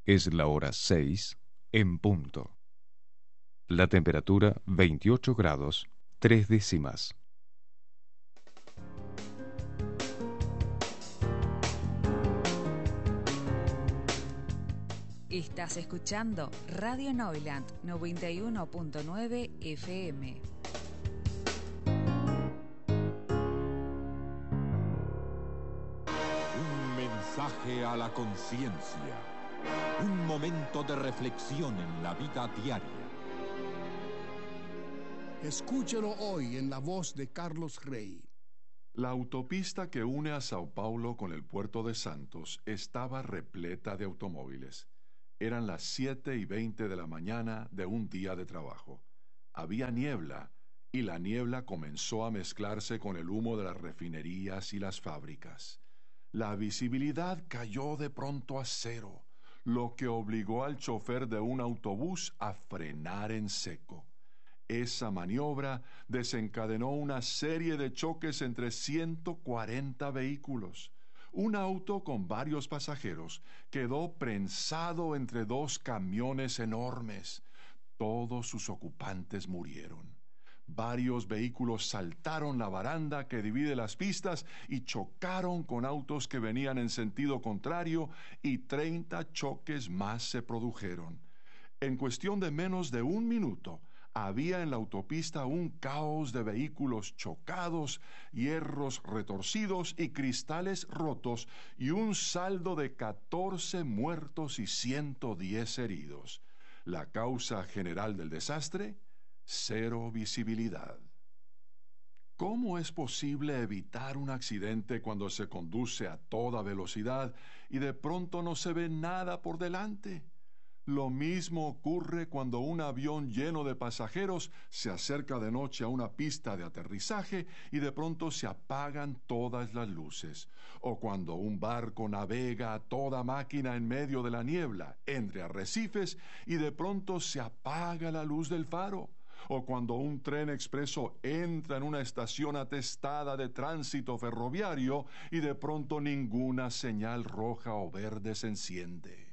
Es la hora 6 en punto. La temperatura 28 grados 3 décimas. Estás escuchando Radio Neuland 91.9 FM. Un mensaje a la conciencia. Un momento de reflexión en la vida diaria. Escúchelo hoy en la voz de Carlos Rey. La autopista que une a Sao Paulo con el puerto de Santos estaba repleta de automóviles. Eran las 7:20 de la mañana de un día de trabajo. Había niebla, y la niebla comenzó a mezclarse con el humo de las refinerías y las fábricas. La visibilidad cayó de pronto a cero, lo que obligó al chofer de un autobús a frenar en seco. Esa maniobra desencadenó una serie de choques entre 140 vehículos. Un auto con varios pasajeros quedó prensado entre dos camiones enormes. Todos sus ocupantes murieron. Varios vehículos saltaron la baranda que divide las pistas y chocaron con autos que venían en sentido contrario, y 30 choques más se produjeron. En cuestión de menos de un minuto, había en la autopista un caos de vehículos chocados, hierros retorcidos y cristales rotos, y un saldo de 14 muertos y 110 heridos. La causa general del desastre: cero visibilidad. ¿Cómo es posible evitar un accidente cuando se conduce a toda velocidad y de pronto no se ve nada por delante? Lo mismo ocurre cuando un avión lleno de pasajeros se acerca de noche a una pista de aterrizaje y de pronto se apagan todas las luces, o cuando un barco navega a toda máquina en medio de la niebla entre arrecifes y de pronto se apaga la luz del faro, o cuando un tren expreso entra en una estación atestada de tránsito ferroviario y de pronto ninguna señal roja o verde se enciende.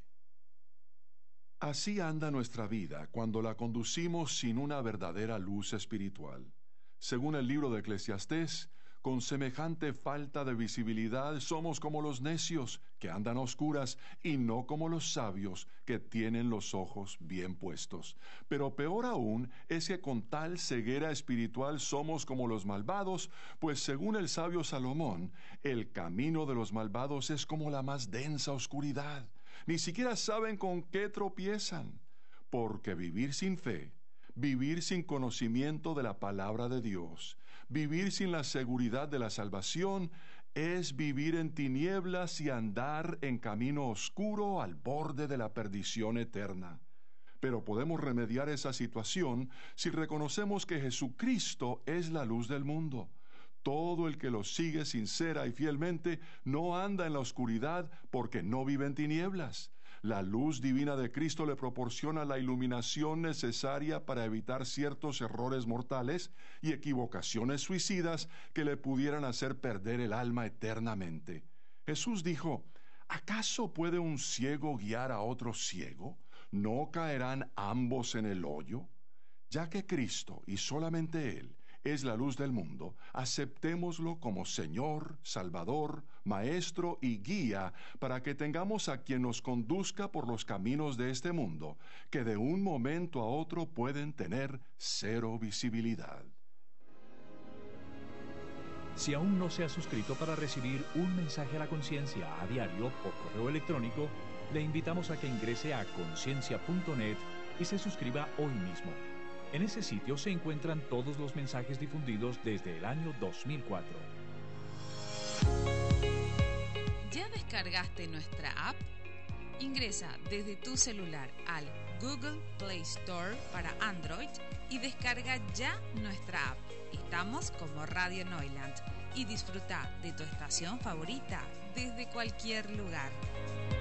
Así anda nuestra vida cuando la conducimos sin una verdadera luz espiritual. Según el libro de Eclesiastés, con semejante falta de visibilidad somos como los necios, que andan a oscuras, y no como los sabios, que tienen los ojos bien puestos. Pero peor aún es que con tal ceguera espiritual somos como los malvados, pues según el sabio Salomón, el camino de los malvados es como la más densa oscuridad. Ni siquiera saben con qué tropiezan, porque vivir sin fe, vivir sin conocimiento de la palabra de Dios, vivir sin la seguridad de la salvación, es vivir en tinieblas y andar en camino oscuro al borde de la perdición eterna. Pero podemos remediar esa situación si reconocemos que Jesucristo es la luz del mundo. Todo el que lo sigue sincera y fielmente no anda en la oscuridad porque no vive en tinieblas. La luz divina de Cristo le proporciona la iluminación necesaria para evitar ciertos errores mortales y equivocaciones suicidas que le pudieran hacer perder el alma eternamente. Jesús dijo: ¿acaso puede un ciego guiar a otro ciego? ¿No caerán ambos en el hoyo? Ya que Cristo, y solamente Él, es la luz del mundo, aceptémoslo como Señor, Salvador, Maestro y Guía, para que tengamos a quien nos conduzca por los caminos de este mundo, que de un momento a otro pueden tener cero visibilidad. Si aún no se ha suscrito para recibir un mensaje a la conciencia a diario por correo electrónico, le invitamos a que ingrese a conciencia.net y se suscriba hoy mismo. En ese sitio se encuentran todos los mensajes difundidos desde el año 2004. ¿Ya descargaste nuestra app? Ingresa desde tu celular al Google Play Store para Android y descarga ya nuestra app. Estamos como Radio Neuland y disfruta de tu estación favorita desde cualquier lugar.